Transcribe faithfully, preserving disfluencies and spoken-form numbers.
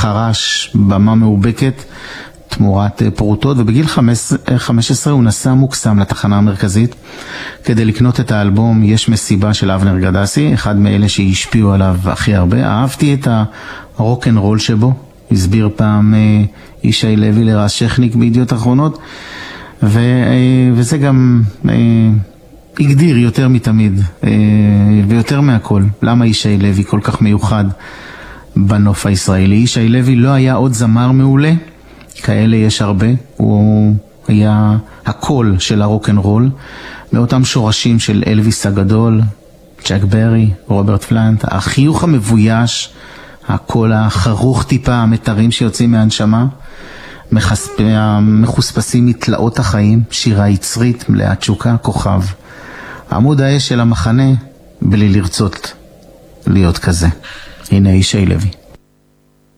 חרש במה מאובקת תמורת פרוטות, ובגיל חמש עשרה הוא נסע מוקסם לתחנה המרכזית כדי לקנות את האלבום יש מסיבה של אבנר גדסי, אחד מאלה שהשפיעו עליו הכי הרבה. אהבתי את הרוק אנד רול שבו, הסביר פעם ישי לוי לרז שכניק בידיעות אחרונות, ו, וזה גם הגדיר יותר מתמיד ויותר מהכל למה ישי לוי כל כך מיוחד בנוף הישראלי. ישי לוי לא היה עוד זמר מעולה, כאלה יש הרבה, הוא היה הקול של הרוק אנד רול, מאותם שורשים של אלוויס הגדול, צ'ק ברי, רוברט פלנט, החיוך המבויש, הקול החרוך טיפה, המתרים שיוצאים מהנשמה, מחוספסים מתלאות החיים, שירה יצרית, מלאה תשוקה, כוכב. עמוד האש של המחנה, בלי לרצות להיות כזה. הנה ישי לוי.